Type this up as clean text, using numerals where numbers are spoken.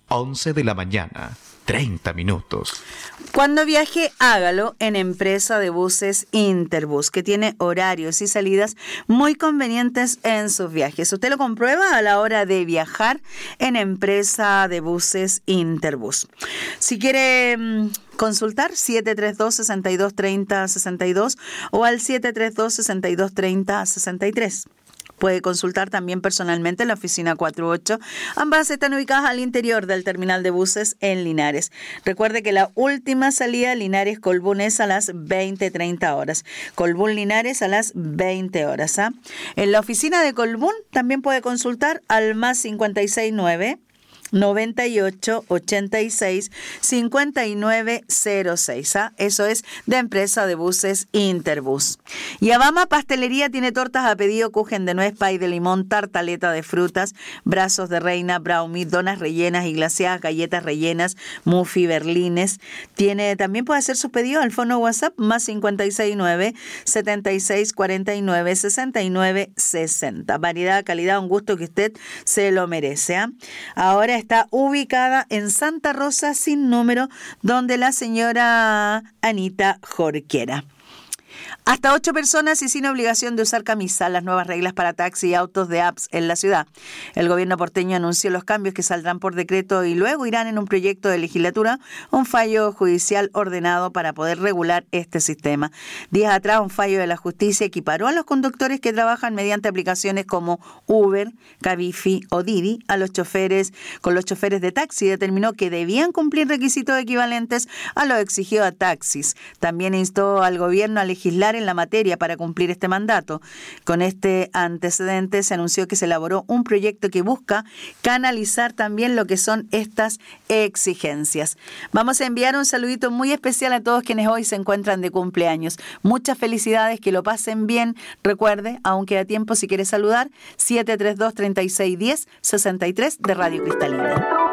11 de la mañana, 30 minutos. Cuando viaje, hágalo en Empresa de Buses Interbus, que tiene horarios y salidas muy convenientes en sus viajes. Usted lo comprueba a la hora de viajar en Empresa de Buses Interbus. Si quiere consultar, 732-6230-62 o al 732-6230-63. Puede consultar también personalmente en la oficina 48. Ambas están ubicadas al interior del terminal de buses en Linares. Recuerde que la última salida Linares-Colbún es a las 20:30 horas. Colbún-Linares a las 20 horas. En la oficina de Colbún también puede consultar al más 569 98 86 5906. Eso es de Empresa de Buses Interbus. Y Abama Pastelería tiene tortas a pedido, kuchen de nuez, pay de limón, tartaleta de frutas, brazos de reina, brownie, donas rellenas y glaseadas, galletas rellenas, muffin, berlines. También puede hacer sus pedidos al fono WhatsApp más 569 76 49 69 60. Variedad, calidad, un gusto que usted se lo merece. Ahora está ubicada en Santa Rosa sin número, donde la señora Anita Jorquera. Hasta 8 personas y sin obligación de usar camisas, las nuevas reglas para taxi y autos de apps en la ciudad. El gobierno porteño anunció los cambios que saldrán por decreto y luego irán en un proyecto de legislatura, un fallo judicial ordenado para poder regular este sistema. Días atrás, un fallo de la justicia equiparó a los conductores que trabajan mediante aplicaciones como Uber, Cabify o Didi con los choferes de taxi. Determinó que debían cumplir requisitos equivalentes a lo exigido a taxis. También instó al gobierno a legislar en la materia para cumplir este mandato. Con este antecedente se anunció que se elaboró un proyecto que busca canalizar también lo que son estas exigencias. Vamos a enviar un saludito muy especial a todos quienes hoy se encuentran de cumpleaños. Muchas felicidades, que lo pasen bien. Recuerde, aún queda tiempo si quiere saludar, 732-3610-63 de Radio Cristalina.